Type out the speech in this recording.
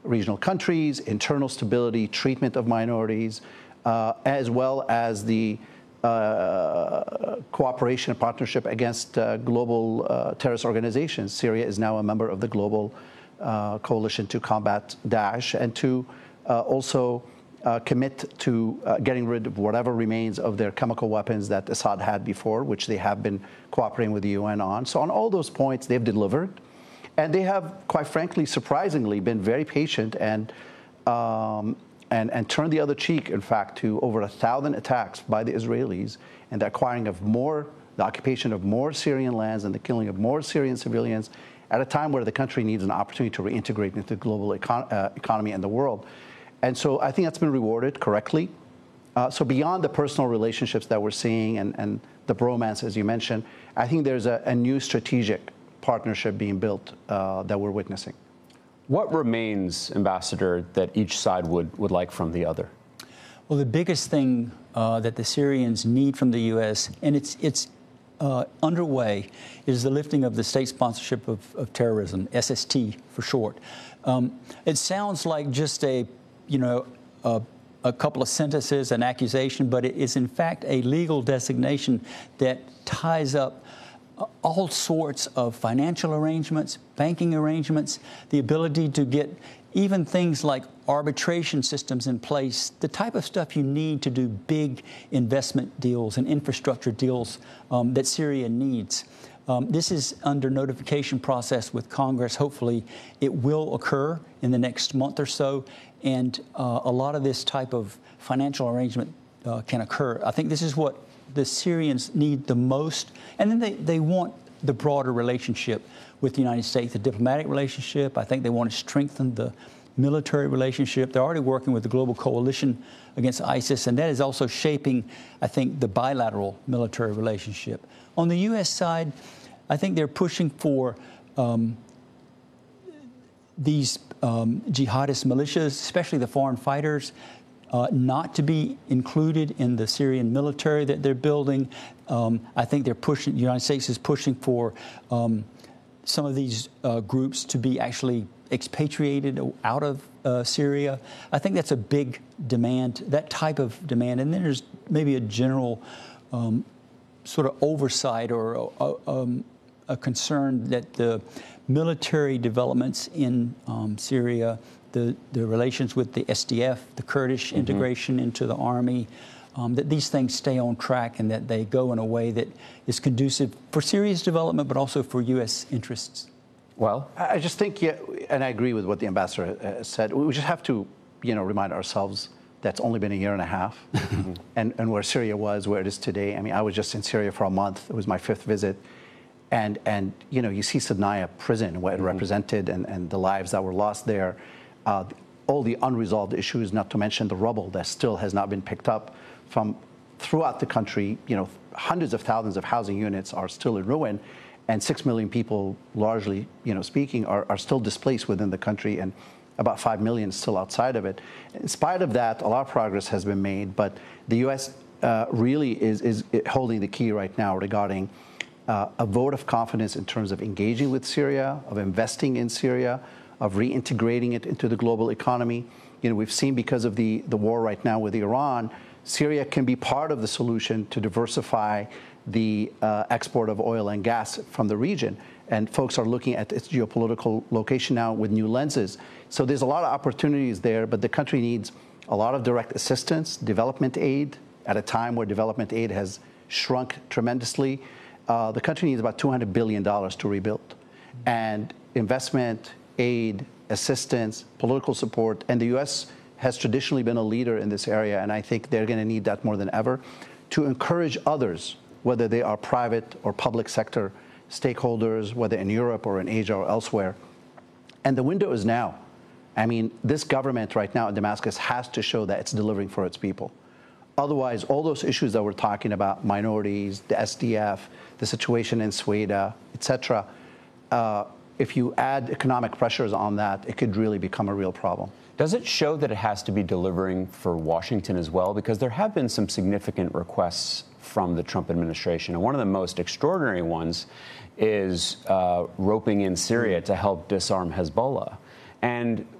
regional countries, internal stability, treatment of minorities, as well as the cooperation and partnership against global terrorist organizations. Syria is now a member of the global coalition to combat Daesh, and to also commit to getting rid of whatever remains of their chemical weapons that Assad had before, which they have been cooperating with the UN on. So on all those points, they've delivered. And they have, quite frankly, surprisingly, been very patient and turned the other cheek, in fact, to over 1,000 attacks by the Israelis and the acquiring of more, the occupation of more Syrian lands and the killing of more Syrian civilians at a time where the country needs an opportunity to reintegrate into the global economy and the world. And so I think that's been rewarded correctly. So beyond the personal relationships that we're seeing and the bromance, as you mentioned, I think there's a new strategic partnership being built that we're witnessing. What remains, Ambassador, that each side would like from the other? Well, the biggest thing that the Syrians need from the U.S., and it's underway, is the lifting of the state sponsorship of terrorism, SST for short. It sounds like just a couple of sentences, an accusation, but it is in fact a legal designation that ties up all sorts of financial arrangements, banking arrangements, the ability to get even things like arbitration systems in place, the type of stuff you need to do big investment deals and infrastructure deals that Syria needs. This is under notification process with Congress. Hopefully it will occur in the next month or so, and a lot of this type of financial arrangement can occur. I think this is what the Syrians need the most, and then they want the broader relationship with the United States, the diplomatic relationship. I think they want to strengthen the military relationship. They're already working with the global coalition against ISIS, and that is also shaping, I think, the bilateral military relationship. On the U.S. side, I think they're pushing for these jihadist militias, especially the foreign fighters, not to be included in the Syrian military that they're building. I think they're pushing, the United States is pushing for some of these groups to be actually expatriated out of Syria. I think that's a big demand, that type of demand. And then there's maybe a general sort of oversight or a concern that the military developments in Syria, the relations with the SDF, the Kurdish integration into the army, that these things stay on track and that they go in a way that is conducive for Syria's development, but also for U.S. interests. Well, I just think, yeah, and I agree with what the ambassador said. We just have to, remind ourselves that's only been a year and a half, and where Syria was, where it is today. I mean, I was just in Syria for a month. It was my 5th visit. And you see Sadnaya prison, what it represented, and the lives that were lost there. All the unresolved issues, not to mention the rubble that still has not been picked up from throughout the country. Hundreds of thousands of housing units are still in ruin, and 6 million people, largely, speaking, are still displaced within the country, and about 5 million still outside of it. In spite of that, a lot of progress has been made, but the U.S. Really is holding the key right now regarding a vote of confidence in terms of engaging with Syria, of investing in Syria, of reintegrating it into the global economy. We've seen, because of the war right now with Iran, Syria can be part of the solution to diversify the export of oil and gas from the region. And folks are looking at its geopolitical location now with new lenses. So there's a lot of opportunities there, but the country needs a lot of direct assistance, development aid, at a time where development aid has shrunk tremendously. The country needs about $200 billion to rebuild. And investment, aid, assistance, political support, and the U.S. has traditionally been a leader in this area, and I think they're going to need that more than ever to encourage others, whether they are private or public sector stakeholders, whether in Europe or in Asia or elsewhere. And the window is now. I mean, this government right now in Damascus has to show that it's delivering for its people. Otherwise, all those issues that we're talking about, minorities, the SDF, the situation in Sweden, et cetera, if you add economic pressures on that, it could really become a real problem. Does it show that it has to be delivering for Washington as well? Because there have been some significant requests from the Trump administration. And one of the most extraordinary ones is roping in Syria to help disarm Hezbollah. And